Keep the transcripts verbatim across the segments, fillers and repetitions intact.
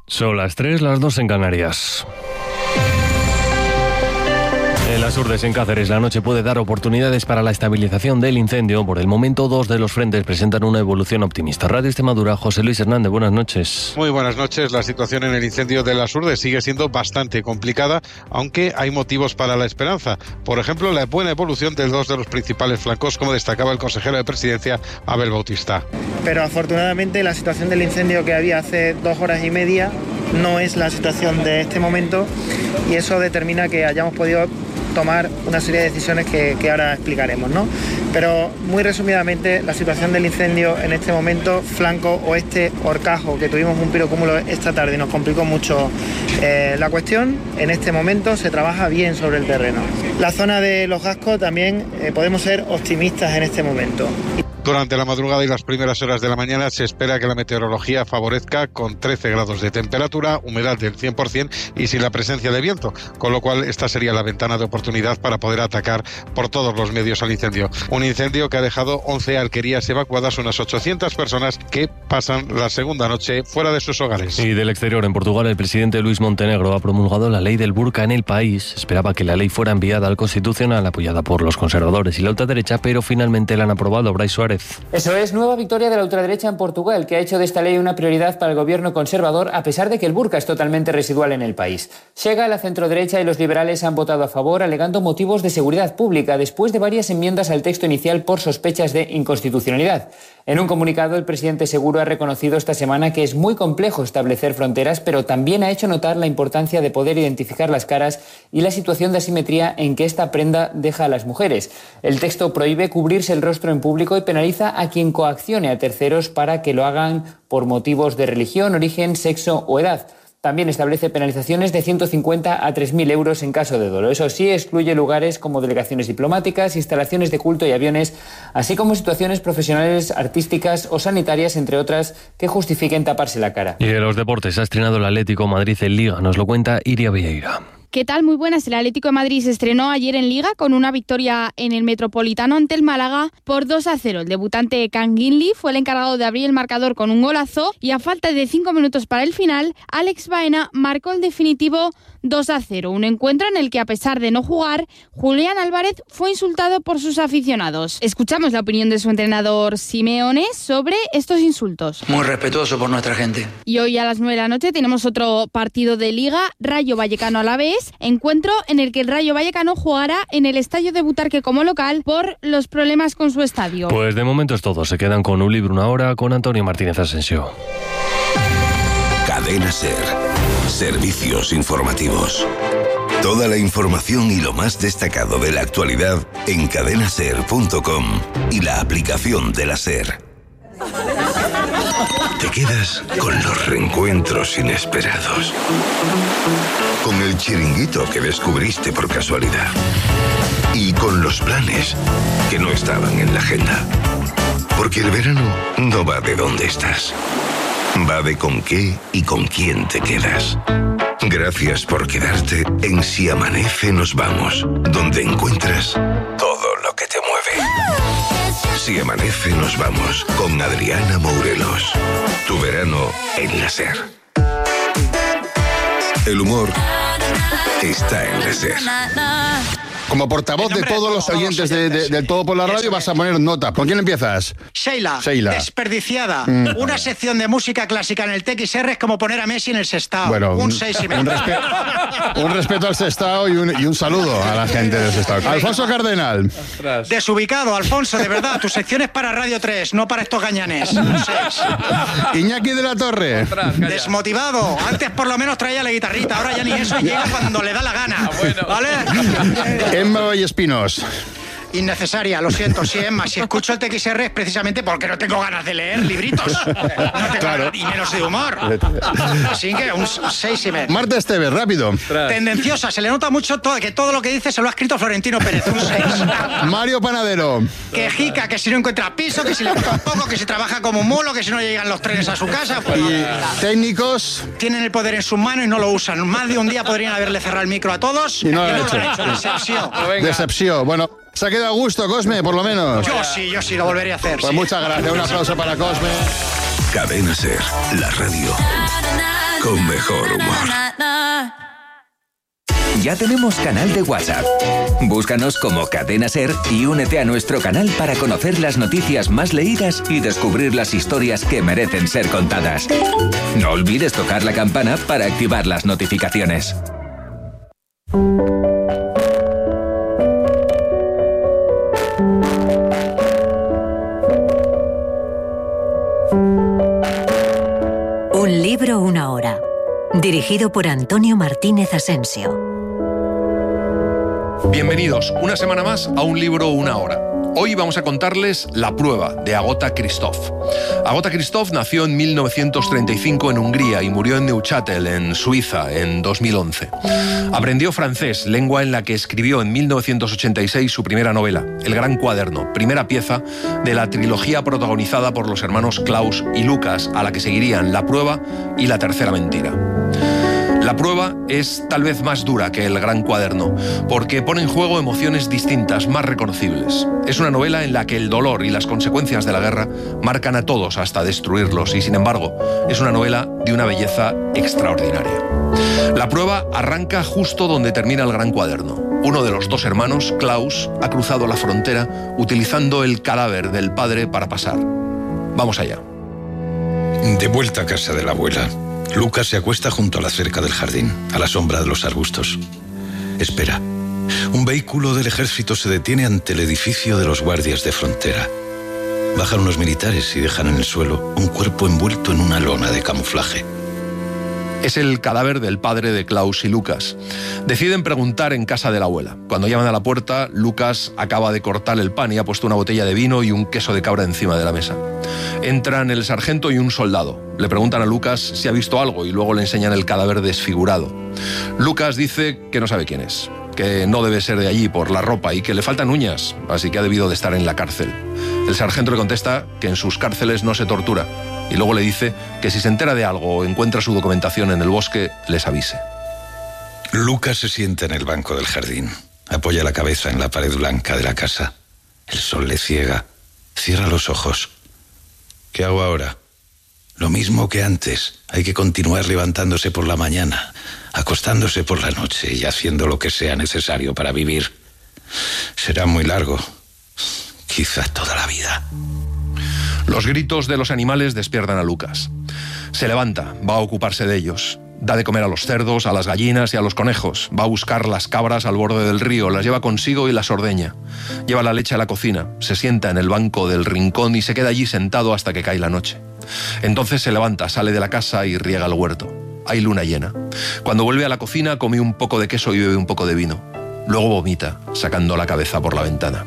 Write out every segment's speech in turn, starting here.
Son las tres, las dos en Canarias. En las Urdes, en Cáceres, la noche puede dar oportunidades para la estabilización del incendio. Por el momento, dos de los frentes presentan una evolución optimista. Radio Extremadura, José Luis Hernández, buenas noches. Muy buenas noches. La situación en el incendio de las Urdes sigue siendo bastante complicada, aunque hay motivos para la esperanza. Por ejemplo, la buena evolución de dos de los principales flancos, como destacaba el consejero de Presidencia, Abel Bautista. Pero afortunadamente la situación del incendio que había hace dos horas y media no es la situación de este momento, y eso determina que hayamos podido tomar una serie de decisiones que, que ahora explicaremos, ¿no? Pero muy resumidamente, la situación del incendio en este momento, flanco oeste Horcajo, que tuvimos un pirocúmulo esta tarde y nos complicó mucho eh, la cuestión, en este momento se trabaja bien sobre el terreno. La zona de Los Gascos también eh, podemos ser optimistas en este momento. Durante la madrugada y las primeras horas de la mañana se espera que la meteorología favorezca con trece grados de temperatura, humedad del cien por ciento y sin la presencia de viento, con lo cual esta sería la ventana de oportunidad para poder atacar por todos los medios al incendio. Un incendio que ha dejado once alquerías evacuadas, unas ochocientas personas que pasan la segunda noche fuera de sus hogares. Y del exterior, en Portugal, el presidente Luis Montenegro ha promulgado la ley del burka en el país. Esperaba que la ley fuera enviada al Constitucional, apoyada por los conservadores y la ultraderecha, pero finalmente la han aprobado. Brais Suárez. Eso es, nueva victoria de la ultraderecha en Portugal, que ha hecho de esta ley una prioridad para el gobierno conservador, a pesar de que el burka es totalmente residual en el país. Chega, la centroderecha y los liberales han votado a favor, alegando motivos de seguridad pública, después de varias enmiendas al texto inicial por sospechas de inconstitucionalidad. En un comunicado, el presidente Seguro ha reconocido esta semana que es muy complejo establecer fronteras, pero también ha hecho notar la importancia de poder identificar las caras y la situación de asimetría en que esta prenda deja a las mujeres. El texto prohíbe cubrirse el rostro en público y penaliza a quien coaccione a terceros para que lo hagan por motivos de religión, origen, sexo o edad. También establece penalizaciones de ciento cincuenta a tres mil euros en caso de dolo. Eso sí, excluye lugares como delegaciones diplomáticas, instalaciones de culto y aviones, así como situaciones profesionales, artísticas o sanitarias, entre otras, que justifiquen taparse la cara. Y de los deportes, ha estrenado el Atlético Madrid en Liga. Nos lo cuenta Iria Vieira. ¿Qué tal? Muy buenas. El Atlético de Madrid se estrenó ayer en Liga con una victoria en el Metropolitano ante el Málaga por dos a cero. El debutante Canguinli fue el encargado de abrir el marcador con un golazo y a falta de cinco minutos para el final, Alex Baena marcó el definitivo dos a cero. Un encuentro en el que, a pesar de no jugar, Julián Álvarez fue insultado por sus aficionados. Escuchamos la opinión de su entrenador Simeone sobre estos insultos. Muy respetuoso por nuestra gente. Y hoy a las nueve de la noche tenemos otro partido de Liga, Rayo Vallecano Alavés. Encuentro en el que el Rayo Vallecano jugará en el estadio de Butarque como local por los problemas con su estadio. Pues de momento es todo. Se quedan con un libro una hora con Antonio Martínez Asensio. Cadena SER. Servicios informativos. Toda la información y lo más destacado de la actualidad en cadena ser punto com y la aplicación de la SER. Te quedas con los reencuentros inesperados, con el chiringuito que descubriste por casualidad y con los planes que no estaban en la agenda. Porque el verano no va de dónde estás, va de con qué y con quién te quedas. Gracias por quedarte en Si Amanece Nos Vamos, donde encuentras todo lo que te mueve. Si Amanece Nos Vamos, con Adriana Mourelos. Tu verano en la SER. El humor está en la SER. Como portavoz de todos los oyentes de, de, de Todo por la Radio, vas a poner nota. ¿Con quién empiezas? Sheila, Sheila. Desperdiciada. Mm. Una sección de música clásica en el T X R es como poner a Messi en el Sestao. Bueno, un un, seis y medio. un, respe un respeto al Sestao y un, y un saludo a la gente del Sestao. Alfonso Cardenal. Desubicado, Alfonso, de verdad. Tu sección es para Radio tres, no para estos gañanes. Un seis. Iñaki de la Torre. Desmotivado. Antes por lo menos traía la guitarrita, ahora ya ni eso, y llega cuando le da la gana. Ah, bueno. ¿Vale? Emma Vallespinos. Innecesaria, lo siento, sí, Emma. Si escucho el T X R es precisamente porque no tengo ganas de leer libritos. No tengo Claro. ganas, y menos de humor. Así que un seis y medio. Marta Esteves, rápido. Tendenciosa, se le nota mucho todo, que todo lo que dice se lo ha escrito Florentino Pérez, un seis. Mario Panadero. Que jica, que si no encuentra piso, que si le gusta un poco, que si trabaja como un mulo, que si no llegan los trenes a su casa. Pues, Y técnicos. tienen el poder en sus manos y no lo usan. Más de un día podrían haberle cerrado el micro a todos Y no lo han lo hecho. han hecho. Decepción. Decepción. Bueno, se ha quedado a gusto, Cosme, por lo menos. Yo sí, yo sí, lo volvería a hacer. Pues sí. muchas gracias. Un aplauso para Cosme. Cadena SER, la radio. con mejor humor. Ya tenemos canal de WhatsApp. Búscanos como Cadena Ser y únete a nuestro canal para conocer las noticias más leídas y descubrir las historias que merecen ser contadas. No olvides tocar la campana para activar las notificaciones. Un libro, una hora. Dirigido por Antonio Martínez Asensio. Bienvenidos una semana más a Un libro, una hora. Hoy vamos a contarles La prueba, de Agota Christoph. Agota Christoph nació en mil novecientos treinta y cinco en Hungría y murió en Neuchâtel, en Suiza, en dos mil once. Aprendió francés, lengua en la que escribió en mil novecientos ochenta y seis su primera novela, El Gran Cuaderno, primera pieza de la trilogía protagonizada por los hermanos Klaus y Lukas, a la que seguirían La prueba y La tercera mentira. La prueba es tal vez más dura que El Gran Cuaderno, porque pone en juego emociones distintas, más reconocibles. Es una novela en la que el dolor y las consecuencias de la guerra marcan a todos hasta destruirlos, y sin embargo, es una novela de una belleza extraordinaria. La prueba arranca justo donde termina El Gran Cuaderno. Uno de los dos hermanos, Klaus, ha cruzado la frontera utilizando el cadáver del padre para pasar. Vamos allá. De vuelta a casa de la abuela, Lucas se acuesta junto a la cerca del jardín, a la sombra de los arbustos. Espera. Un vehículo del ejército se detiene ante el edificio de los guardias de frontera. Bajan unos militares y dejan en el suelo un cuerpo envuelto en una lona de camuflaje. Es el cadáver del padre de Klaus y Lukas. Deciden preguntar en casa de la abuela. Cuando llaman a la puerta, Lukas acaba de cortar el pan y ha puesto una botella de vino y un queso de cabra encima de la mesa. Entran el sargento y un soldado. Le preguntan a Lukas si ha visto algo y luego le enseñan el cadáver desfigurado. Lukas dice que no sabe quién es, que no debe ser de allí por la ropa y que le faltan uñas, así que ha debido de estar en la cárcel. El sargento le contesta que en sus cárceles no se tortura y luego le dice que si se entera de algo o encuentra su documentación en el bosque, les avise. Lucas se sienta en el banco del jardín. Apoya la cabeza en la pared blanca de la casa. El sol le ciega. Cierra los ojos. ¿Qué hago ahora? Lo mismo que antes. Hay que continuar levantándose por la mañana, acostándose por la noche y haciendo lo que sea necesario para vivir. Será muy largo. Quizá toda la vida. Los gritos de los animales despiertan a Lucas. Se levanta, va a ocuparse de ellos. Da de comer a los cerdos, a las gallinas y a los conejos. Va a buscar las cabras al borde del río, las lleva consigo y las ordeña. Lleva la leche a la cocina, se sienta en el banco del rincón y se queda allí sentado hasta que cae la noche. Entonces se levanta, sale de la casa y riega el huerto. Hay luna llena. Cuando vuelve a la cocina, come un poco de queso y bebe un poco de vino. Luego vomita, sacando la cabeza por la ventana.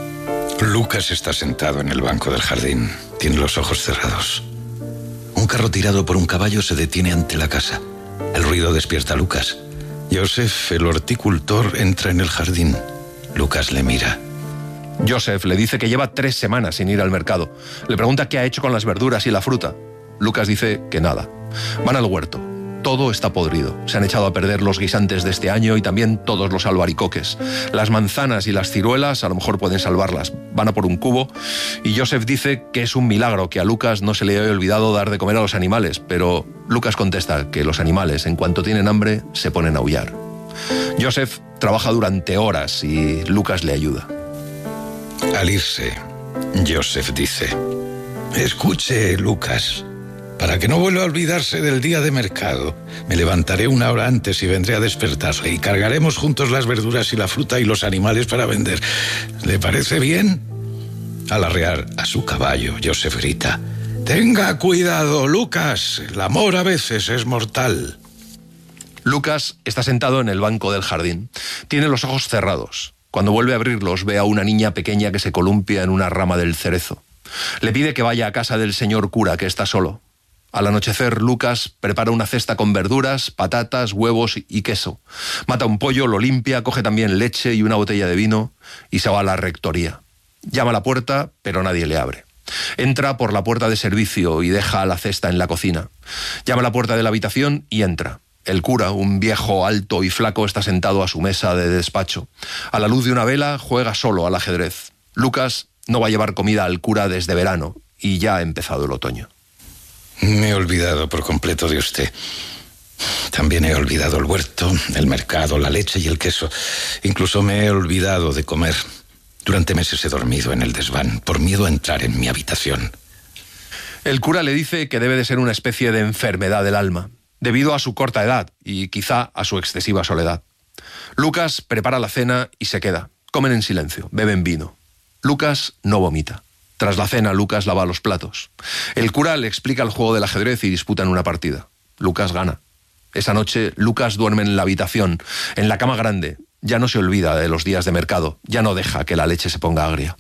Lucas está sentado en el banco del jardín. Tiene los ojos cerrados. Un carro tirado por un caballo se detiene ante la casa. El ruido despierta a Lucas. Joseph, el horticultor, entra en el jardín. Lucas le mira. Joseph le dice que lleva tres semanas sin ir al mercado. Le pregunta qué ha hecho con las verduras y la fruta. Lucas dice que nada. Van al huerto. Todo está podrido. Se han echado a perder los guisantes de este año y también todos los albaricoques. Las manzanas y las ciruelas a lo mejor pueden salvarlas. Van a por un cubo y Joseph dice que es un milagro que a Lucas no se le haya olvidado dar de comer a los animales, pero Lucas contesta que los animales, en cuanto tienen hambre, se ponen a aullar. Joseph trabaja durante horas y Lucas le ayuda. Al irse, Joseph dice: escuche, Lucas. Para que no vuelva a olvidarse del día de mercado, me levantaré una hora antes y vendré a despertarle y cargaremos juntos las verduras y la fruta y los animales para vender. ¿Le parece bien? Al arrear a su caballo, Joseph grita: tenga cuidado, Lucas, el amor a veces es mortal. Lucas está sentado en el banco del jardín. Tiene los ojos cerrados. Cuando vuelve a abrirlos, ve a una niña pequeña que se columpia en una rama del cerezo. Le pide que vaya a casa del señor cura, que está solo. Al anochecer, Lucas prepara una cesta con verduras, patatas, huevos y queso. Mata un pollo, lo limpia, coge también leche y una botella de vino y se va a la rectoría. Llama a la puerta, pero nadie le abre. Entra por la puerta de servicio y deja la cesta en la cocina. Llama a la puerta de la habitación y entra. El cura, un viejo alto y flaco, está sentado a su mesa de despacho. A la luz de una vela juega solo al ajedrez. Lucas no va a llevar comida al cura desde verano y ya ha empezado el otoño. Me he olvidado por completo de usted. También he olvidado el huerto, el mercado, la leche y el queso. Incluso me he olvidado de comer. Durante meses he dormido en el desván por miedo a entrar en mi habitación. El cura le dice que debe de ser una especie de enfermedad del alma, debido a su corta edad y quizá a su excesiva soledad. Lucas prepara la cena y se queda. Comen en silencio, beben vino. Lucas no vomita. Tras la cena, Lucas lava los platos. El cura le explica el juego del ajedrez y disputan una partida. Lucas gana. Esa noche, Lucas duerme en la habitación, en la cama grande. Ya no se olvida de los días de mercado, ya no deja que la leche se ponga agria.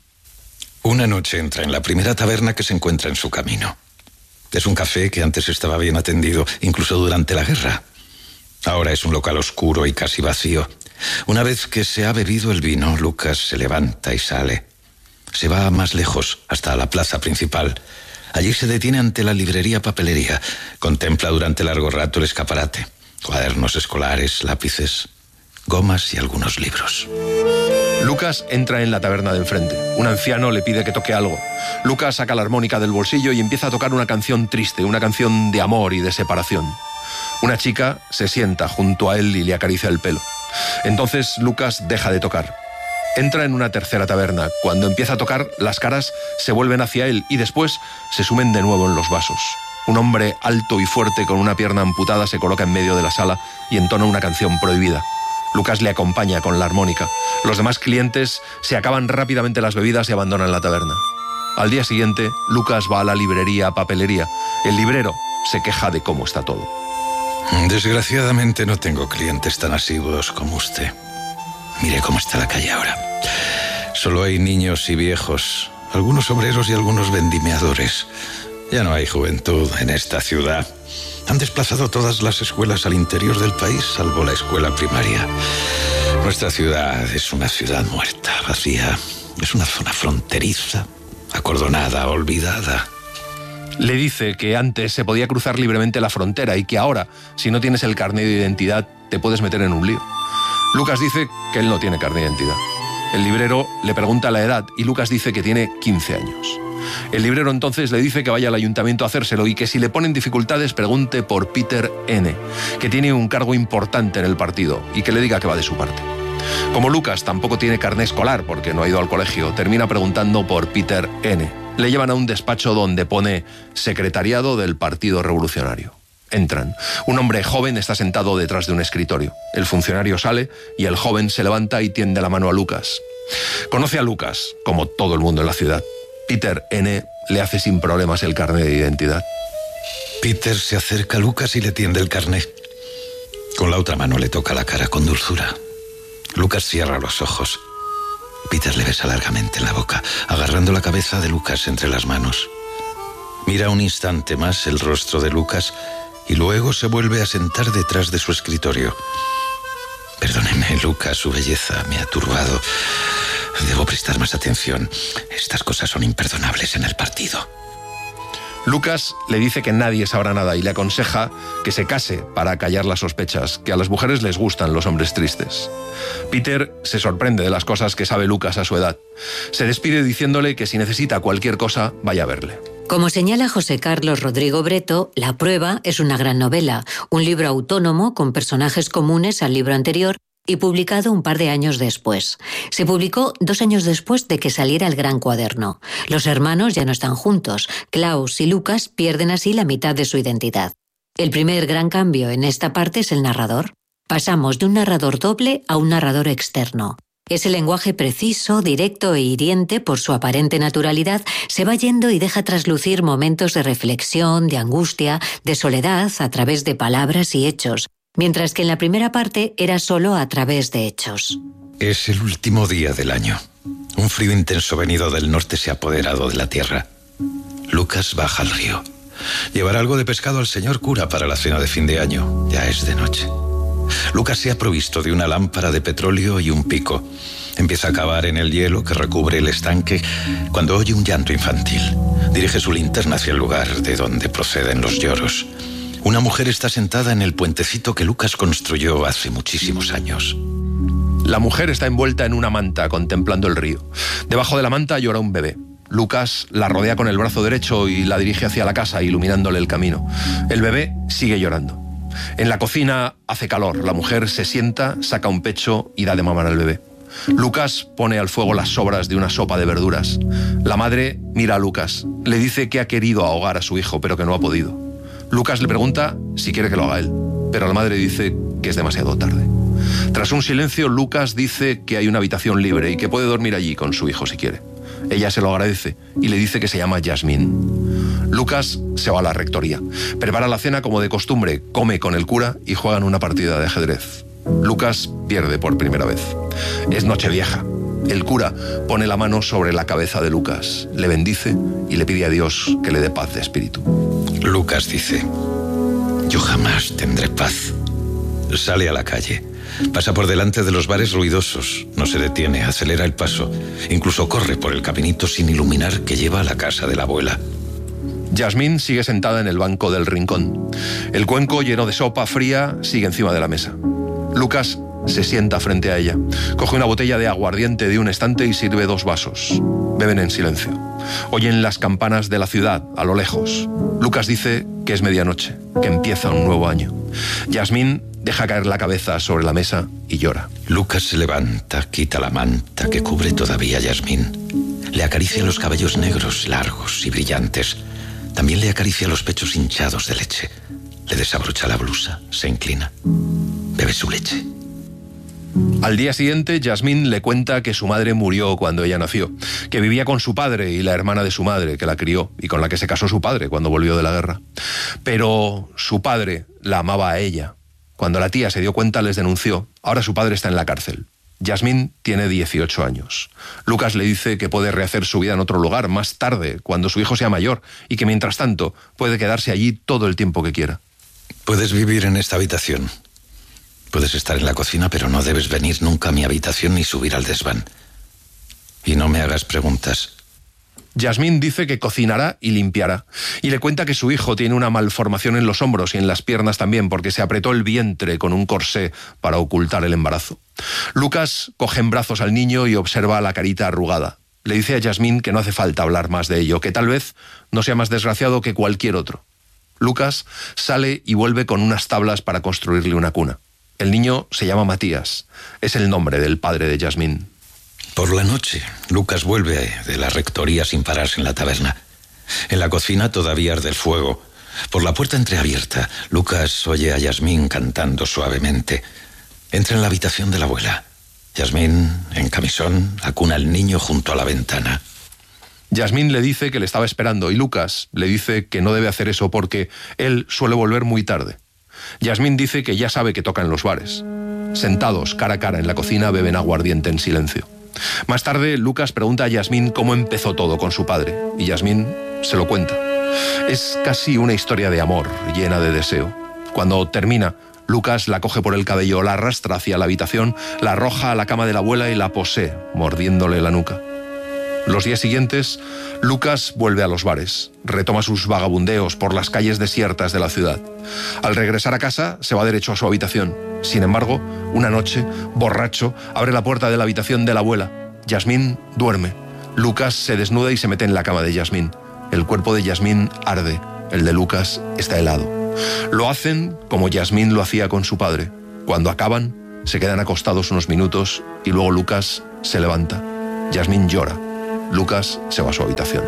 Una noche entra en la primera taberna que se encuentra en su camino. Es un café que antes estaba bien atendido, incluso durante la guerra. Ahora es un local oscuro y casi vacío. Una vez que se ha bebido el vino, Lucas se levanta y sale. Se va más lejos, hasta la plaza principal. Allí se detiene ante la librería Papelería. Contempla durante largo rato el escaparate. Cuadernos escolares, lápices, gomas y algunos libros. Lucas entra en la taberna de enfrente. Un anciano le pide que toque algo. Lucas saca la armónica del bolsillo y empieza a tocar una canción triste, una canción de amor y de separación. Una chica se sienta junto a él y le acaricia el pelo. Entonces Lucas deja de tocar. Entra en una tercera taberna. Cuando empieza a tocar, las caras se vuelven hacia él y después se sumen de nuevo en los vasos. Un hombre alto y fuerte con una pierna amputada se coloca en medio de la sala y entona una canción prohibida. Lucas le acompaña con la armónica. Los demás clientes se acaban rápidamente las bebidas y abandonan la taberna. Al día siguiente, Lucas va a la librería Papelería. El librero se queja de cómo está todo. Desgraciadamente no tengo clientes tan asiduos como usted. Mire cómo está la calle ahora. Solo hay niños y viejos, algunos obreros y algunos vendimiadores. Ya no hay juventud en esta ciudad. Han desplazado todas las escuelas al interior del país, salvo la escuela primaria. Nuestra ciudad es una ciudad muerta, vacía. Es una zona fronteriza, acordonada, olvidada. Le dice que antes se podía cruzar libremente la frontera y que ahora, si no tienes el carnet de identidad, te puedes meter en un lío. Lucas dice que él no tiene carnet de identidad. El librero le pregunta la edad y Lucas dice que tiene quince años. El librero entonces le dice que vaya al ayuntamiento a hacérselo y que si le ponen dificultades pregunte por Peter N., que tiene un cargo importante en el partido, y que le diga que va de su parte. Como Lucas tampoco tiene carné escolar porque no ha ido al colegio, termina preguntando por Peter N. Le llevan a un despacho donde pone Secretariado del Partido Revolucionario. Entran. Un hombre joven está sentado detrás de un escritorio. El funcionario sale y el joven se levanta y tiende la mano a Lucas. Conoce a Lucas, como todo el mundo en la ciudad. Peter N. le hace sin problemas el carnet de identidad. Peter se acerca a Lucas y le tiende el carnet. Con la otra mano le toca la cara con dulzura. Lucas cierra los ojos. Peter le besa largamente en la boca, agarrando la cabeza de Lucas entre las manos. Mira un instante más el rostro de Lucas y luego se vuelve a sentar detrás de su escritorio. Perdóneme, Lucas, su belleza me ha turbado. Debo prestar más atención. Estas cosas son imperdonables en el partido. Lucas le dice que nadie sabrá nada y le aconseja que se case para callar las sospechas, que a las mujeres les gustan los hombres tristes. Peter se sorprende de las cosas que sabe Lucas a su edad. Se despide diciéndole que si necesita cualquier cosa, vaya a verle. Como señala José Carlos Rodrigo Breto, La prueba es una gran novela, un libro autónomo con personajes comunes al libro anterior y publicado un par de años después. Se publicó dos años después de que saliera el Gran Cuaderno. Los hermanos ya no están juntos. Klaus y Lucas pierden así la mitad de su identidad. El primer gran cambio en esta parte es el narrador. Pasamos de un narrador doble a un narrador externo. Ese lenguaje preciso, directo e hiriente por su aparente naturalidad se va yendo y deja traslucir momentos de reflexión, de angustia, de soledad a través de palabras y hechos, mientras que en la primera parte era solo a través de hechos. Es el último día del año. Un frío intenso venido del norte se ha apoderado de la tierra. Lucas baja al río. Llevará algo de pescado al señor cura para la cena de fin de año. Ya es de noche. Lucas se ha provisto de una lámpara de petróleo y un pico. Empieza a cavar en el hielo que recubre el estanque cuando oye un llanto infantil. Dirige su linterna hacia el lugar de donde proceden los lloros. Una mujer está sentada en el puentecito que Lucas construyó hace muchísimos años. La mujer está envuelta en una manta contemplando el río. Debajo de la manta llora un bebé. Lucas la rodea con el brazo derecho y la dirige hacia la casa, iluminándole el camino. El bebé sigue llorando. En la cocina hace calor. La mujer se sienta, saca un pecho y da de mamar al bebé. Lucas pone al fuego las sobras de una sopa de verduras. La madre mira a Lucas. Le dice que ha querido ahogar a su hijo, pero que no ha podido. Lucas le pregunta si quiere que lo haga él, pero la madre dice que es demasiado tarde. Tras un silencio, Lucas dice que hay una habitación libre y que puede dormir allí con su hijo si quiere. Ella se lo agradece y le dice que se llama Yasmín. Lucas se va a la rectoría, prepara la cena como de costumbre, come con el cura y juegan una partida de ajedrez. Lucas pierde por primera vez. Es Nochevieja. El cura pone la mano sobre la cabeza de Lucas, le bendice y le pide a Dios que le dé paz de espíritu. Lucas dice: yo jamás tendré paz. Sale a la calle. Pasa por delante de los bares ruidosos, no se detiene, acelera el paso, incluso corre por el caminito sin iluminar que lleva a la casa de la abuela. Yasmín sigue sentada en el banco del rincón. El cuenco lleno de sopa fría sigue encima de la mesa. Lucas se sienta frente a ella, coge una botella de aguardiente de un estante y sirve dos vasos. Beben en silencio. Oyen las campanas de la ciudad a lo lejos. Lucas dice que es medianoche, que empieza un nuevo año. Yasmín deja caer la cabeza sobre la mesa y llora. Lucas se levanta, quita la manta que cubre todavía a Yasmín. Le acaricia los cabellos negros, largos y brillantes. También le acaricia los pechos hinchados de leche. Le desabrocha la blusa, se inclina. Bebe su leche. Al día siguiente, Yasmín le cuenta que su madre murió cuando ella nació, que vivía con su padre y la hermana de su madre, que la crió, y con la que se casó su padre cuando volvió de la guerra. Pero su padre la amaba a ella. Cuando la tía se dio cuenta, les denunció. Ahora su padre está en la cárcel. Yasmín tiene dieciocho años. Lucas le dice que puede rehacer su vida en otro lugar, más tarde, cuando su hijo sea mayor, y que mientras tanto puede quedarse allí todo el tiempo que quiera. Puedes vivir en esta habitación. Puedes estar en la cocina, pero no debes venir nunca a mi habitación ni subir al desván. Y no me hagas preguntas. Yasmín dice que cocinará y limpiará, y le cuenta que su hijo tiene una malformación en los hombros y en las piernas también, porque se apretó el vientre con un corsé para ocultar el embarazo. Lucas coge en brazos al niño y observa la carita arrugada. Le dice a Yasmín que no hace falta hablar más de ello, que tal vez no sea más desgraciado que cualquier otro. Lucas sale y vuelve con unas tablas para construirle una cuna. El niño se llama Matías, es el nombre del padre de Yasmín. Por la noche, Lucas vuelve de la rectoría sin pararse en la taberna. En la cocina todavía arde el fuego. Por la puerta entreabierta, Lucas oye a Yasmín cantando suavemente. Entra en la habitación de la abuela. Yasmín, en camisón, acuna al niño junto a la ventana. Yasmín le dice que le estaba esperando y Lucas le dice que no debe hacer eso porque él suele volver muy tarde. Yasmín dice que ya sabe que toca en los bares. Sentados cara a cara en la cocina beben aguardiente en silencio. Más tarde, Lucas pregunta a Yasmín cómo empezó todo con su padre, y Yasmín se lo cuenta. Es casi una historia de amor, llena de deseo. Cuando termina, Lucas la coge por el cabello, la arrastra hacia la habitación, la arroja a la cama de la abuela y la posee, mordiéndole la nuca. Los días siguientes, Lucas vuelve a los bares, retoma sus vagabundeos por las calles desiertas de la ciudad. Al regresar a casa, se va derecho a su habitación. Sin embargo, una noche, borracho, abre la puerta de la habitación de la abuela. Yasmín duerme. Lucas se desnuda y se mete en la cama de Yasmín. El cuerpo de Yasmín arde, el de Lucas está helado. Lo hacen como Yasmín lo hacía con su padre. Cuando acaban, se quedan acostados unos minutos y luego Lucas se levanta. Yasmín llora. Lucas se va a su habitación.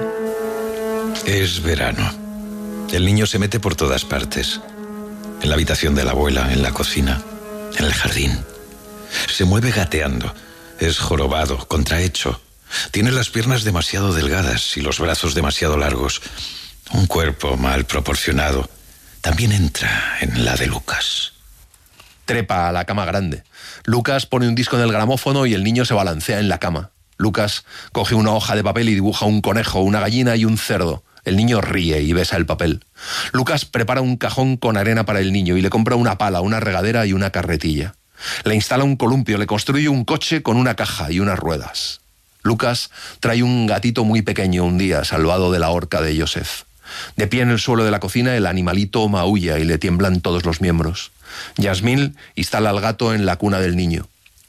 Es verano. El niño se mete por todas partes. En la habitación de la abuela, en la cocina, en el jardín. Se mueve gateando. Es jorobado, contrahecho. Tiene las piernas demasiado delgadas y los brazos demasiado largos. Un cuerpo mal proporcionado. También entra en la de Lucas. Trepa a la cama grande. Lucas pone un disco en el gramófono y el niño se balancea en la cama. Lucas coge una hoja de papel y dibuja un conejo, una gallina y un cerdo. El niño ríe y besa el papel. Lucas prepara un cajón con arena para el niño y le compra una pala, una regadera y una carretilla. Le instala un columpio, le construye un coche con una caja y unas ruedas. Lucas trae un gatito muy pequeño un día, salvado de la horca de Joseph. De pie en el suelo de la cocina, el animalito maulla y le tiemblan todos los miembros. Yasmín instala al gato en la cuna del niño.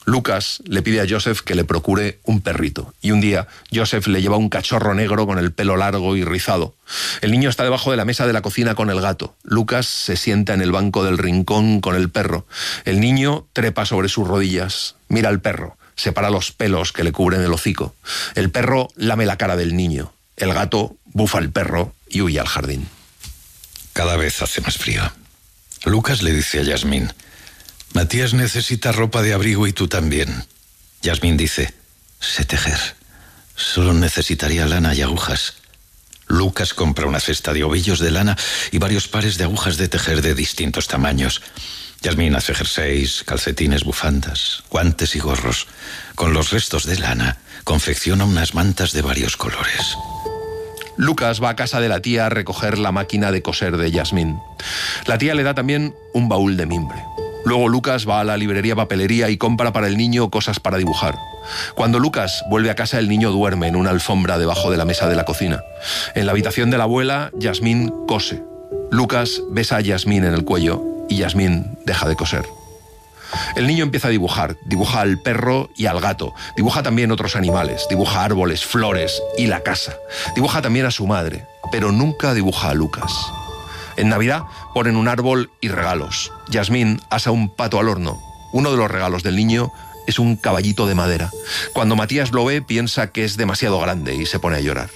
Lucas le pide a Joseph que le procure un perrito. Y un día, Joseph le lleva un cachorro negro con el pelo largo y rizado. El niño está debajo de la mesa de la cocina con el gato. Lucas se sienta en el banco del rincón con el perro. El niño trepa sobre sus rodillas, mira al perro, separa los pelos que le cubren el hocico. El perro lame la cara del niño. El gato bufa al perro y huye al jardín. Cada vez hace más frío. Lucas le dice a Yasmín: Matías necesita ropa de abrigo y tú también. Yasmín dice: sé tejer. Solo necesitaría lana y agujas. Lucas compra una cesta de ovillos de lana y varios pares de agujas de tejer de distintos tamaños. Yasmín hace jerseys, calcetines, bufandas, guantes y gorros. Con los restos de lana, confecciona unas mantas de varios colores. Lucas va a casa de la tía a recoger la máquina de coser de Yasmín. La tía le da también un baúl de mimbre. Luego Lucas va a la librería papelería y compra para el niño cosas para dibujar. Cuando Lucas vuelve a casa, el niño duerme en una alfombra debajo de la mesa de la cocina. En la habitación de la abuela, Yasmín cose. Lucas besa a Yasmín en el cuello y Yasmín deja de coser. El niño empieza a dibujar. Dibuja al perro y al gato. Dibuja también otros animales. Dibuja árboles, flores y la casa. Dibuja también a su madre, pero nunca dibuja a Lucas. En Navidad ponen un árbol y regalos. Yasmín asa un pato al horno. Uno de los regalos del niño es un caballito de madera. Cuando Matías lo ve, piensa que es demasiado grande y se pone a llorar.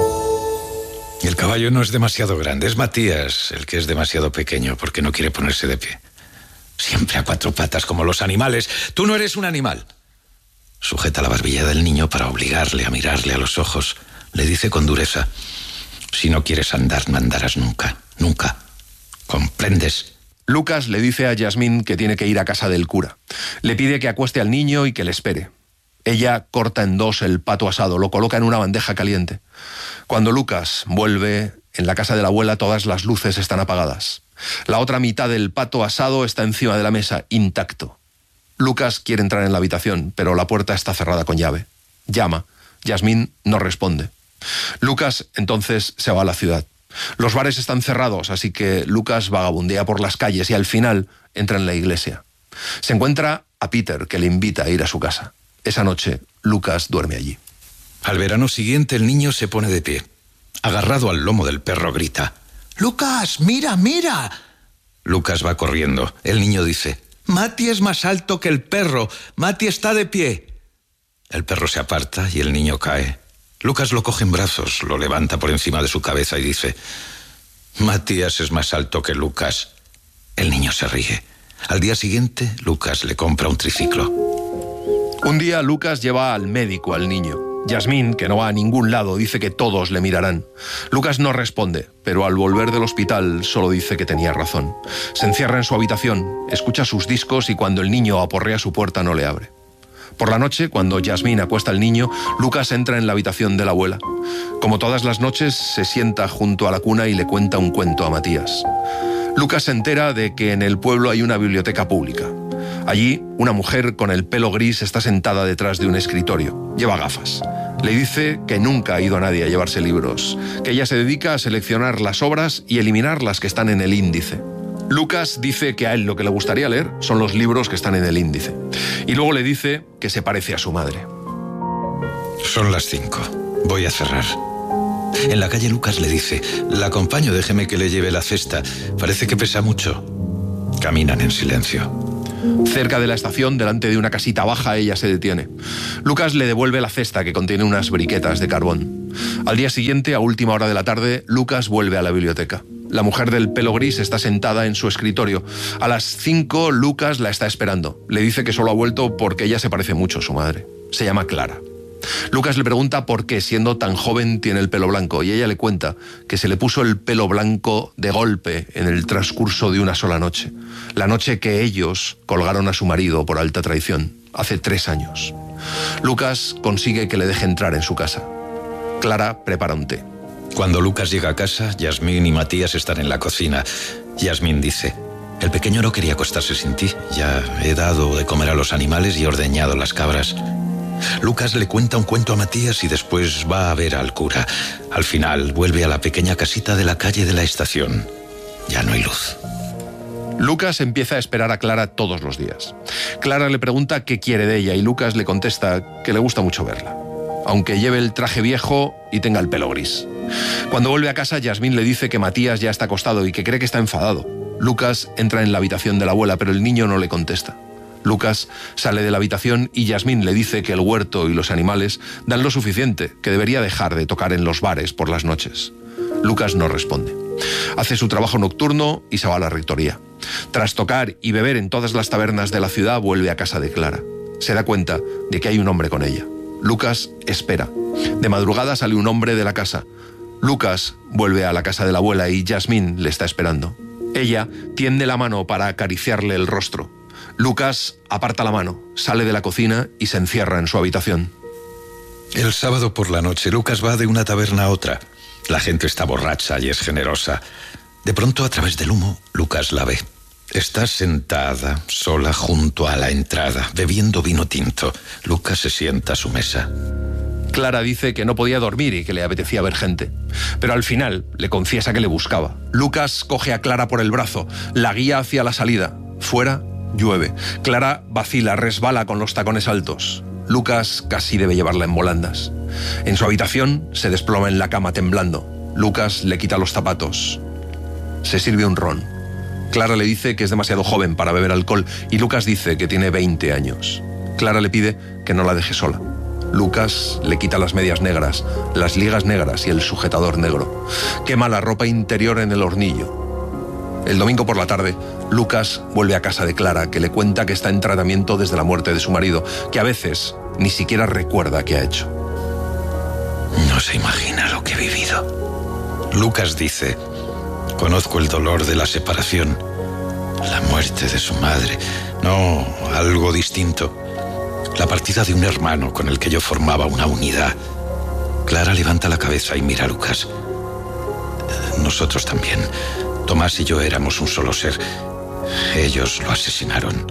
El caballo no es demasiado grande, es Matías el que es demasiado pequeño porque no quiere ponerse de pie. Siempre a cuatro patas como los animales. Tú no eres un animal. Sujeta la barbilla del niño para obligarle a mirarle a los ojos. Le dice con dureza: si no quieres andar, no andarás nunca. Nunca. ¿Comprendes? Lucas le dice a Yasmín que tiene que ir a casa del cura. Le pide que acueste al niño y que le espere. Ella corta en dos el pato asado, lo coloca en una bandeja caliente. Cuando Lucas vuelve, en la casa de la abuela todas las luces están apagadas. La otra mitad del pato asado está encima de la mesa, intacto. Lucas quiere entrar en la habitación, pero la puerta está cerrada con llave. Llama. Yasmín no responde. Lucas entonces se va a la ciudad. Los bares están cerrados, así que Lucas vagabundea por las calles y al final entra en la iglesia. Se encuentra a Peter, que le invita a ir a su casa. Esa noche, Lucas duerme allí. Al verano siguiente, el niño se pone de pie. Agarrado al lomo del perro, grita: ¡Lucas, mira, mira! Lucas va corriendo. El niño dice: Mati es más alto que el perro. Mati está de pie. El perro se aparta y el niño cae. Lucas lo coge en brazos, lo levanta por encima de su cabeza y dice: Matías es más alto que Lucas. El niño se ríe. Al día siguiente, Lucas le compra un triciclo. Un día, Lucas lleva al médico al niño. Yasmín, que no va a ningún lado, dice que todos le mirarán. Lucas no responde, pero al volver del hospital solo dice que tenía razón. Se encierra en su habitación, escucha sus discos y cuando el niño aporrea su puerta no le abre. Por la noche, cuando Yasmín acuesta al niño, Lucas entra en la habitación de la abuela. Como todas las noches, se sienta junto a la cuna y le cuenta un cuento a Matías. Lucas se entera de que en el pueblo hay una biblioteca pública. Allí, una mujer con el pelo gris está sentada detrás de un escritorio. Lleva gafas. Le dice que nunca ha ido a nadie a llevarse libros, que ella se dedica a seleccionar las obras y eliminar las que están en el índice. Lucas dice que a él lo que le gustaría leer son los libros que están en el índice. Y luego le dice que se parece a su madre. Son las cinco. Voy a cerrar. En la calle Lucas le dice: la acompaño, déjeme que le lleve la cesta. Parece que pesa mucho. Caminan en silencio. Cerca de la estación, delante de una casita baja, ella se detiene. Lucas le devuelve la cesta que contiene unas briquetas de carbón. Al día siguiente, a última hora de la tarde, Lucas vuelve a la biblioteca. La mujer del pelo gris está sentada en su escritorio. A las cinco, Lucas la está esperando. Le dice que solo ha vuelto porque ella se parece mucho a su madre. Se llama Clara. Lucas le pregunta por qué, siendo tan joven, tiene el pelo blanco, y ella le cuenta que se le puso el pelo blanco de golpe en el transcurso de una sola noche. La noche que ellos colgaron a su marido por alta traición, hace tres años. Lucas consigue que le deje entrar en su casa. Clara prepara un té. Cuando Lucas llega a casa, Yasmín y Matías están en la cocina. Yasmín dice: el pequeño no quería acostarse sin ti. Ya he dado de comer a los animales y he ordeñado las cabras. Lucas le cuenta un cuento a Matías y después va a ver al cura. Al final vuelve a la pequeña casita de la calle de la estación. Ya no hay luz. Lucas empieza a esperar a Clara todos los días. Clara le pregunta qué quiere de ella y Lucas le contesta que le gusta mucho verla, aunque lleve el traje viejo y tenga el pelo gris. Cuando vuelve a casa, Yasmín le dice que Matías ya está acostado y que cree que está enfadado. Lucas entra en la habitación de la abuela, pero el niño no le contesta. Lucas sale de la habitación y Yasmín le dice que el huerto y los animales dan lo suficiente, que debería dejar de tocar en los bares por las noches. Lucas no responde. Hace su trabajo nocturno y se va a la rectoría. Tras tocar y beber en todas las tabernas de la ciudad, vuelve a casa de Clara. Se da cuenta de que hay un hombre con ella. Lucas espera. De madrugada sale un hombre de la casa. Lucas vuelve a la casa de la abuela y Yasmín le está esperando. Ella tiende la mano para acariciarle el rostro. Lucas aparta la mano, sale de la cocina y se encierra en su habitación. El sábado por la noche, Lucas va de una taberna a otra. La gente está borracha y es generosa. De pronto, a través del humo, Lucas la ve. Está sentada, sola, junto a la entrada, bebiendo vino tinto. Lucas se sienta a su mesa. Clara dice que no podía dormir y que le apetecía ver gente. Pero al final le confiesa que le buscaba. Lucas coge a Clara por el brazo, la guía hacia la salida. Fuera, llueve. Clara vacila, resbala con los tacones altos. Lucas casi debe llevarla en volandas. En su habitación se desploma en la cama temblando. Lucas le quita los zapatos. Se sirve un ron. Clara le dice que es demasiado joven para beber alcohol y Lucas dice que tiene veinte años. Clara le pide que no la deje sola. Lucas le quita las medias negras, las ligas negras y el sujetador negro. Quema la ropa interior en el hornillo. El domingo por la tarde, Lucas vuelve a casa de Clara, que le cuenta que está en tratamiento desde la muerte de su marido, que a veces ni siquiera recuerda qué ha hecho. No se imagina lo que he vivido. Lucas dice: conozco el dolor de la separación, la muerte de su madre. No, algo distinto. La partida de un hermano con el que yo formaba una unidad. Clara levanta la cabeza y mira a Lucas. Nosotros también. Tomás y yo éramos un solo ser. Ellos lo asesinaron.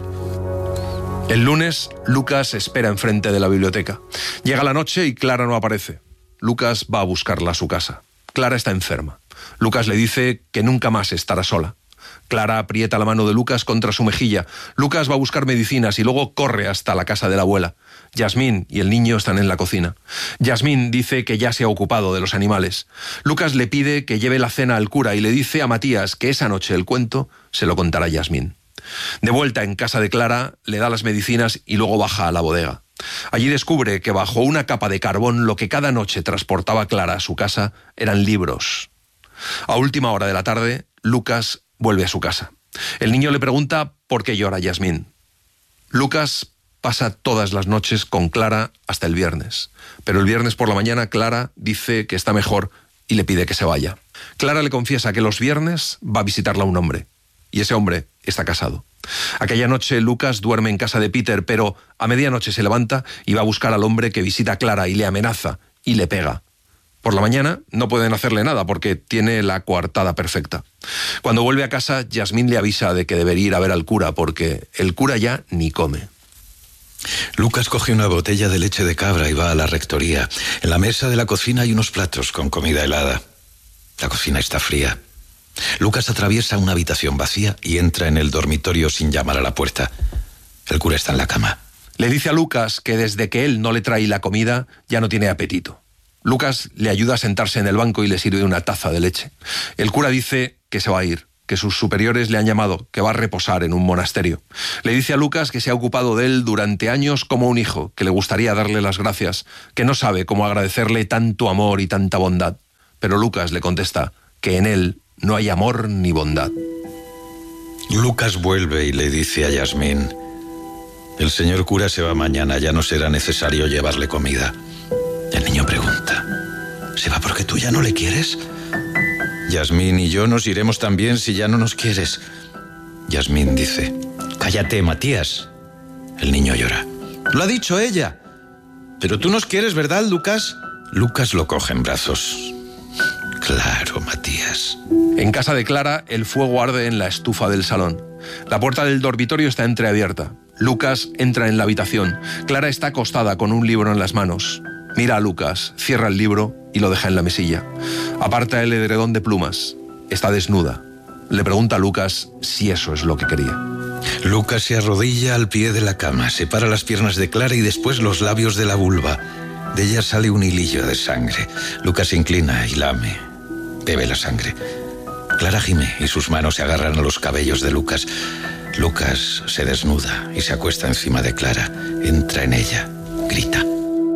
El lunes, Lucas espera enfrente de la biblioteca. Llega la noche y Clara no aparece. Lucas va a buscarla a su casa. Clara está enferma. Lucas le dice que nunca más estará sola. Clara aprieta la mano de Lucas contra su mejilla. Lucas va a buscar medicinas y luego corre hasta la casa de la abuela. Yasmín y el niño están en la cocina. Yasmín dice que ya se ha ocupado de los animales. Lucas le pide que lleve la cena al cura y le dice a Matías que esa noche el cuento se lo contará Yasmín. De vuelta en casa de Clara, le da las medicinas y luego baja a la bodega. Allí descubre que bajo una capa de carbón lo que cada noche transportaba Clara a su casa eran libros. A última hora de la tarde, Lucas vuelve a su casa. El niño le pregunta por qué llora Yasmín. Lucas pasa todas las noches con Clara hasta el viernes. Pero el viernes por la mañana Clara dice que está mejor y le pide que se vaya. Clara le confiesa que los viernes va a visitarla un hombre. Y ese hombre está casado. Aquella noche Lucas duerme en casa de Peter, pero a medianoche se levanta y va a buscar al hombre que visita a Clara y le amenaza y le pega. Por la mañana no pueden hacerle nada porque tiene la coartada perfecta. Cuando vuelve a casa, Yasmín le avisa de que debería ir a ver al cura porque el cura ya ni come. Lucas coge una botella de leche de cabra y va a la rectoría. En la mesa de la cocina hay unos platos con comida helada. La cocina está fría. Lucas atraviesa una habitación vacía y entra en el dormitorio sin llamar a la puerta. El cura está en la cama. Le dice a Lucas que desde que él no le trae la comida ya no tiene apetito. Lucas le ayuda a sentarse en el banco y le sirve una taza de leche. El cura dice que se va a ir, que sus superiores le han llamado, que va a reposar en un monasterio. Le dice a Lucas que se ha ocupado de él durante años como un hijo, que le gustaría darle las gracias, que no sabe cómo agradecerle tanto amor y tanta bondad. Pero Lucas le contesta que en él no hay amor ni bondad. Lucas vuelve y le dice a Yasmín: el señor cura se va mañana, ya no será necesario llevarle comida. El niño pregunta: ¿se va porque tú ya no le quieres? Yasmín y yo nos iremos también si ya no nos quieres. Yasmín dice: cállate, Matías. El niño llora: lo ha dicho ella. Pero tú nos quieres, ¿verdad, Lucas? Lucas lo coge en brazos. Claro, Matías. En casa de Clara, el fuego arde en la estufa del salón. La puerta del dormitorio está entreabierta. Lucas entra en la habitación. Clara está acostada con un libro en las manos. Mira a Lucas, cierra el libro y lo deja en la mesilla. Aparta el edredón de plumas. Está desnuda. Le pregunta a Lucas si eso es lo que quería. Lucas se arrodilla al pie de la cama, separa las piernas de Clara y después los labios de la vulva. De ella sale un hilillo de sangre. Lucas se inclina y lame. Bebe la sangre. Clara gime y sus manos se agarran a los cabellos de Lucas. Lucas se desnuda y se acuesta encima de Clara. Entra en ella. Grita.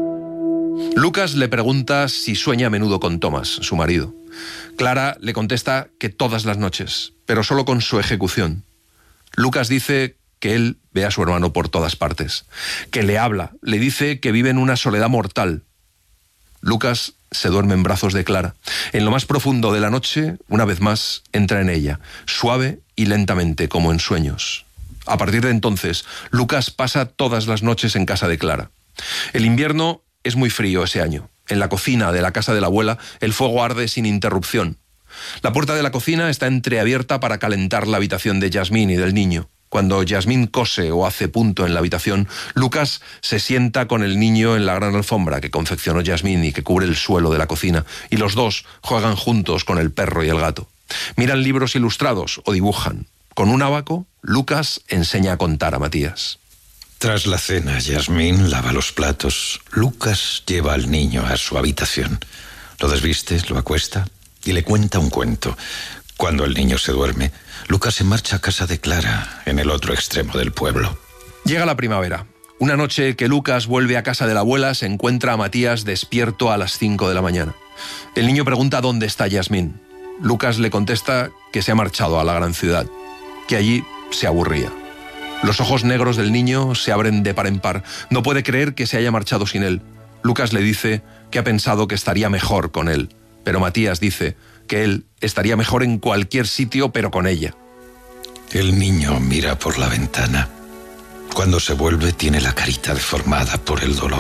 Lucas le pregunta si sueña a menudo con Thomas, su marido. Clara le contesta que todas las noches, pero solo con su ejecución. Lucas dice que él ve a su hermano por todas partes, que le habla, le dice que vive en una soledad mortal. Lucas se duerme en brazos de Clara. En lo más profundo de la noche, una vez más, entra en ella, suave y lentamente, como en sueños. A partir de entonces, Lucas pasa todas las noches en casa de Clara. El invierno es muy frío ese año. En la cocina de la casa de la abuela, el fuego arde sin interrupción. La puerta de la cocina está entreabierta para calentar la habitación de Yasmín y del niño. Cuando Yasmín cose o hace punto en la habitación, Lucas se sienta con el niño en la gran alfombra que confeccionó Yasmín y que cubre el suelo de la cocina, y los dos juegan juntos con el perro y el gato. Miran libros ilustrados o dibujan. Con un ábaco, Lucas enseña a contar a Matías. Tras la cena, Yasmín lava los platos. Lucas lleva al niño a su habitación. Lo desviste, lo acuesta y le cuenta un cuento. Cuando el niño se duerme, Lucas se marcha a casa de Clara, en el otro extremo del pueblo. Llega la primavera. Una noche que Lucas vuelve a casa de la abuela, se encuentra a Matías despierto a las cinco de la mañana. El niño pregunta dónde está Yasmín. Lucas le contesta que se ha marchado a la gran ciudad, que allí se aburría. Los ojos negros del niño se abren de par en par. No puede creer que se haya marchado sin él. Lucas le dice que ha pensado que estaría mejor con él, pero Matías dice que él estaría mejor en cualquier sitio, pero con ella. El niño mira por la ventana. Cuando se vuelve, tiene la carita deformada por el dolor.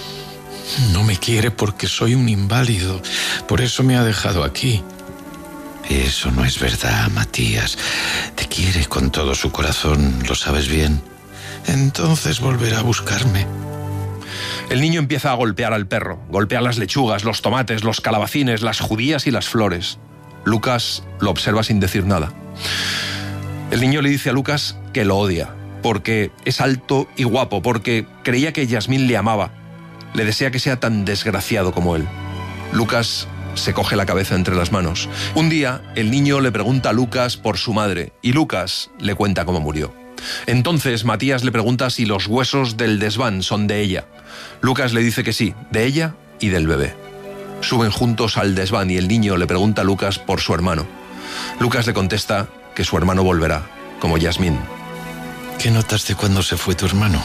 No me quiere porque soy un inválido. Por eso me ha dejado aquí. Eso no es verdad, Matías. Te quiere con todo su corazón, lo sabes bien. Entonces volverá a buscarme. El niño empieza a golpear al perro. Golpea las lechugas, los tomates, los calabacines, las judías y las flores. Lucas lo observa sin decir nada. El niño le dice a Lucas que lo odia, porque es alto y guapo, porque creía que Yasmín le amaba. Le desea que sea tan desgraciado como él. Lucas se coge la cabeza entre las manos. Un día, el niño le pregunta a Lucas por su madre, y Lucas le cuenta cómo murió. Entonces, Matías le pregunta si los huesos del desván son de ella. Lucas le dice que sí, de ella y del bebé. Suben juntos al desván y el niño le pregunta a Lucas por su hermano. Lucas le contesta que su hermano volverá, como Yasmín. ¿Qué notas de cuando se fue tu hermano?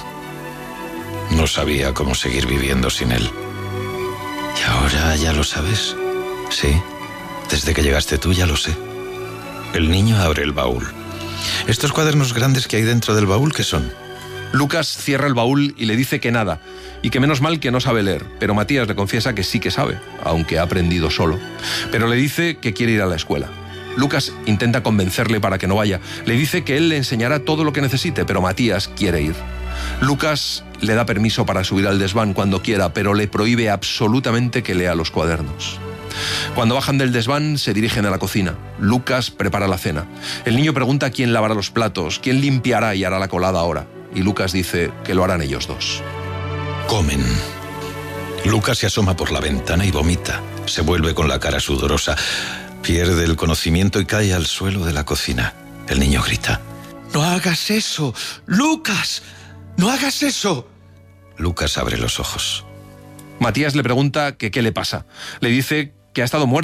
No sabía cómo seguir viviendo sin él. ¿Y ahora ya lo sabes? Sí, desde que llegaste tú ya lo sé. El niño abre el baúl. ¿Estos cuadernos grandes que hay dentro del baúl qué son? Lucas cierra el baúl y le dice que nada, y que menos mal que no sabe leer, pero Matías le confiesa que sí que sabe, aunque ha aprendido solo. Pero le dice que quiere ir a la escuela. Lucas intenta convencerle para que no vaya. Le dice que él le enseñará todo lo que necesite, pero Matías quiere ir. Lucas le da permiso para subir al desván cuando quiera, pero le prohíbe absolutamente que lea los cuadernos. Cuando bajan del desván, se dirigen a la cocina. Lucas prepara la cena. El niño pregunta quién lavará los platos, quién limpiará y hará la colada ahora. Y Lucas dice que lo harán ellos dos. Comen. Lucas se asoma por la ventana y vomita. Se vuelve con la cara sudorosa. Pierde el conocimiento y cae al suelo de la cocina. El niño grita: ¡No hagas eso! ¡Lucas! ¡No hagas eso! Lucas abre los ojos. Matías le pregunta que qué le pasa. Le dice que ha estado muerto